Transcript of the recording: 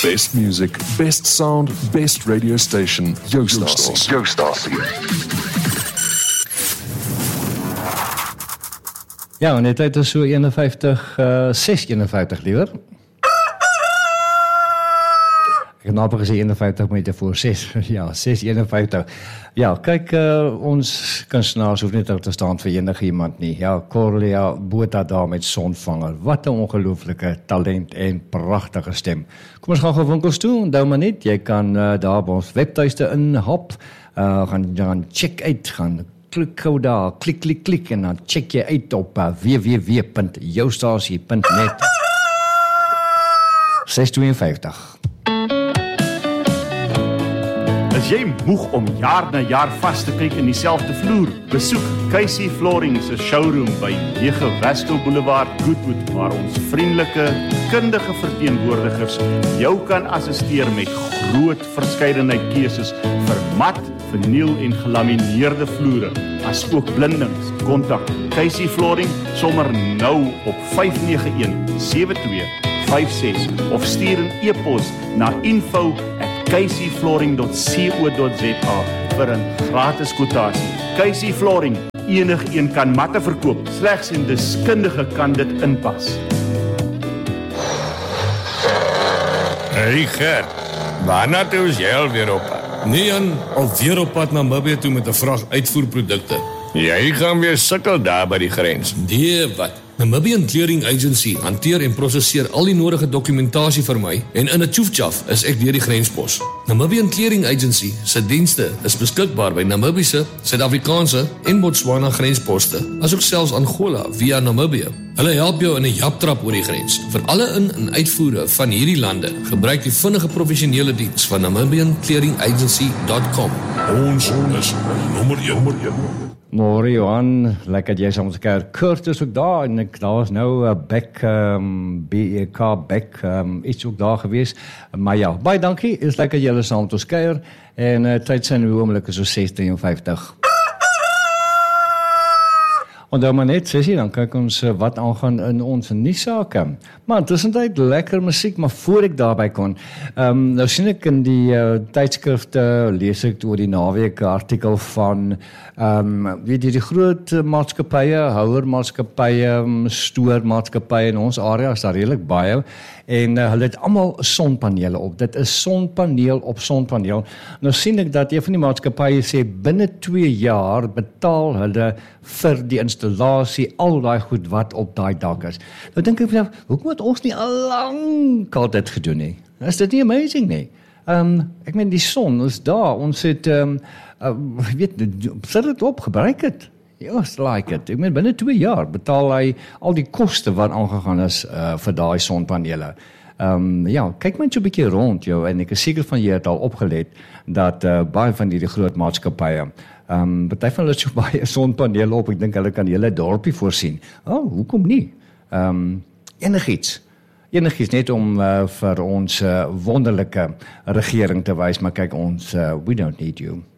Best music, best sound, best radio station. Jou stasie. Ja, en die tyd is so 6:51 liewer. Ek het nou gesê 51 minute voor 6. Ja, 6:51. Ja, kyk, ons kunstenaars hoef nie te staan vir enige iemand nie. Ja, Corlia Botha daar met Sonvanger. Wat 'n ongelooflike talent en pragtige stem. Kom ons gaan gou winkels toe. Onthou maar net, jy kan daar by ons webtuiste inhop. Gaan check uit, gaan klik gou daar, klik en dan check jy uit op www.joustasie.net. 6:52. Is jy moeg om jaar na jaar vas te kyk in dieselfde vloer? Besoek Casey Flooring se showroom by 9 Wesco Boulevard, Goodwood, waar ons vriendelike, kundige verteenwoordigers jou kan assisteer met groot verskeidenheid keuses vir mat, verniel en gelamineerde vloere, asook blindings. Kontak Casey Flooring sommer nou op 591-7256 of stuur 'n e-pos na info@caseyflooring.co.za vir 'n gratis kwotasie. Casey Flooring, enigeen kan matte verkoop, slegs 'n deskundige kan dit inpas. Hey Gert, waarna toe is jy alweer op? Nee Jan, alweer op pad na Namibië toe met 'n vrag uitvoerprodukte. Jy gaan weer sukkel daar by die grens. Nee, wat? Namibian Clearing Agency hanteer en prosesseer al die nodige dokumentasie vir my en in 'n tjoefjaf is ek deur die grenspos. Namibian Clearing Agency se dienste is beskikbaar by Namibiese, Suid-Afrikaanse en Botswana grensposte, asook selfs Angola via Namibië. Hulle help jou in 'n japtrap oor die grens. Vir alle in- en uitvoere van hierdie lande, gebruik die vinnige professionele diens van NamibianClearingAgency.com. Ons is nommer 1. Môre Johan, lekker jy saam met elkaar. Kurt is ook daar en daar is nou Beck, BEK Beck, iets ook daar gewees. Maar ja, baie dankie, is lekker julle saam met ons kuier en tyd sy nou oomblik is so 6:53. Onthou maar net, sessie, dan kyk ons wat aangaan in ons nuussake. Maar tussentyd lekker musiek, maar voor ek daarby kon, nou sien ek in die tydskrifte, lees ek oor die naweek 'n artikel van, weet jy, die groot maatskappye, houermaatskappye, stoormaatskappye in ons area is daar redelik baie, en hulle het almal sonpanele op. Dit is sonpaneel op sonpaneel. Nou sien ek dat een van die maatskappye sê, binne 2 jaar betaal hulle vir die installasie, al daai goed wat op daai dak is. Nou dink ek vanaf, hoekom het ons nie al lank al dit gedoen nie? Is dit nie amazing nie? Ek meen die son is daar, ons het, weet, sit dit op, gebruik het. Just like it. Ek meen, binne 2 jaar betaal hy al die koste wat aangegaan is vir daai sonpanele. Ja, kyk maar so 'n bietjie rond jou, en ek is seker van jy het al opgelet, dat baie van die groot maatskappye, party van hulle het so baie sonpanele op, ek dink hulle kan hele dorpie voorsien. Hoekom nie? Enigiets net om vir ons wonderlike regering te wys, maar kyk ons, we don't need you.